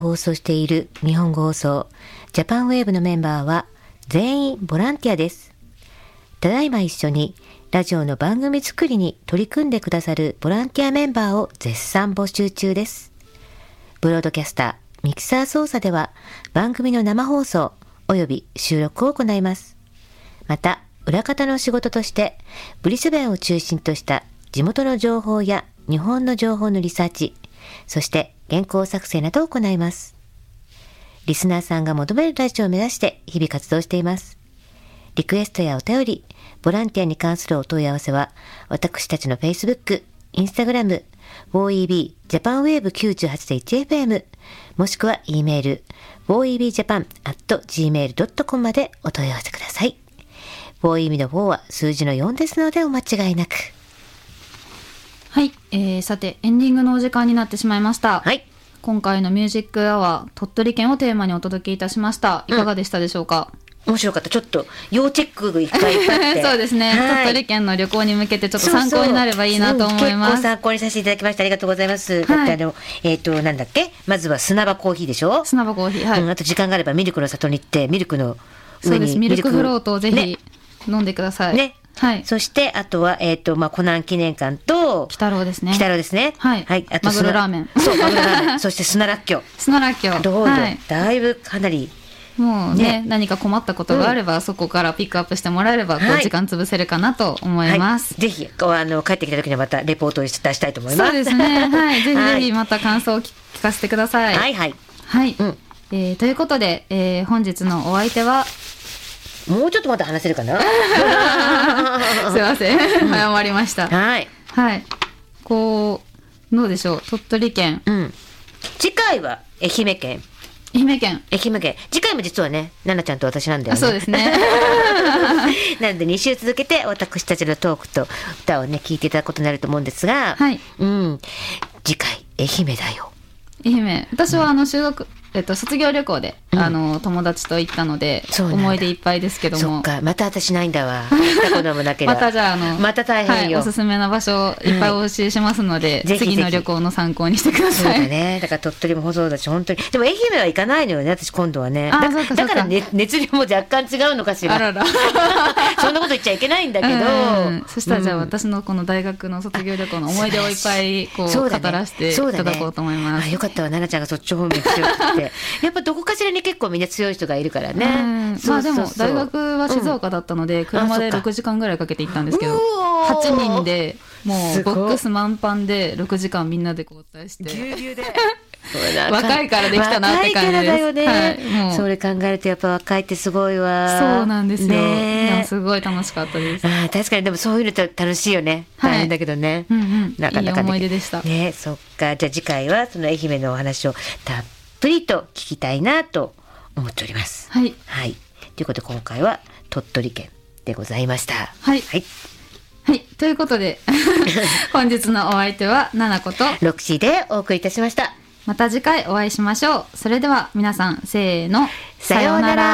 放送している日本語放送ジャパンウェーブのメンバーは全員ボランティアです。ただいま一緒にラジオの番組作りに取り組んでくださるボランティアメンバーを絶賛募集中です。ブロードキャスター、ミキサー操作では番組の生放送および収録を行います。また裏方の仕事としてブリスベンを中心とした地元の情報や日本の情報のリサーチ、そして原稿作成などを行います。リスナーさんが求めるラジオを目指して日々活動しています。リクエストやお便り、ボランティアに関するお問い合わせは、私たちの Facebook、Instagram、WOEB、JapanWave98.1FM、もしくは E メール、woebjapan@gmail.com までお問い合わせください。WOEB の4は数字の4ですのでお間違いなく。 はい、さてエンディングのお時間になってしまいました。 はい。 今回のミュージックアワー、鳥取県をテーマにお届けいたしました。いかがでしたでしょうか？ 面白かった。ちょっと要チェックがいっぱいあってそうですね、はい、鳥取県の旅行に向けてちょっと参考になればいいなと思います。 結構参考にさせていただきました。ありがとうございます。はい、だってなんだっけ、まずは砂場コーヒーでしょ。 砂場コーヒー、はい、 あと時間があればミルクの里に行ってミルクの上に、そうです、ミルクフロートをぜひ、ね、飲んでくださいね。はい、 そしてあとはコナン記念館と北郎ですね。 北郎ですね。 はい。 はい、あとマグロラーメン。 そう、マグロラーメン。そして砂らっきょう。 砂らっきょう。 どうぞ、はい、だいぶかなりもうね、何か困ったことがあれば、そこからピックアップしてもらえれば、こう時間潰せるかなと思います。 はい、ぜひ帰ってきた時にはまたレポートを出したいと思います。 そうですね。はい。ぜひぜひまた感想を聞かせてください。 はいはい。 はい。ということで、本日のお相手は。 もうちょっとまだ話せるかな。 すいません、早まりました。 はいはい。どうでしょう、鳥取県。 次回は愛媛県。 愛媛県。 次回も実はね、奈々ちゃんと私なんだよね。 そうですね。 なので2週続けて私たちのトークと歌をね聞いていただくことになると思うんですが、 はい。 次回愛媛だよ。 愛媛。私は修学卒業旅行で、友達と行ったので思い出いっぱいですけども。 そっか、また私ないんだわ。行ったこともなければ。 またじゃあまた大変よ、 はい、おすすめな場所いっぱいお教えしますので、ぜひ次の旅行の参考にしてください。 そうだね。だから鳥取もそうだし、本当に。でも愛媛は行かないのよね、私今度はね。だから、ね、熱量も若干違うのかしら。 あらら。 そんなこと言っちゃいけないんだけど。 そしたらじゃあ私のこの大学の卒業旅行の思い出をいっぱい語らせていただこうと思います。 よかったわ、奈々ちゃんがそっち方面強くて。やっぱどこかしらに結構みんな強い人がいるからね。 まあでも大学は静岡だったので、車で6時間ぐらいかけて行ったんですけど、8人でもうボックス満帆で6時間みんなで交代して。 ぎゅうぎゅうで。 若いからできたなって感じです。若いからだよね。 はい、それ考えるとやっぱ若いってすごいわ。 そうなんですよ。ね、すごい楽しかったです。 確かにでもそういうの楽しいよね。大変だけどね。 なかなかいい思い出でした。 ね、そっか。じゃあ次回はその愛媛のお話をたっぷりと聞きたいなと思っております。 はい。 はい。ということで今回は鳥取県でございました。 はい。はい。はい。ということで本日のお相手はななことロクシーでお送りいたしました。 また次回お会いしましょう。それでは皆さんせーの、 さようなら。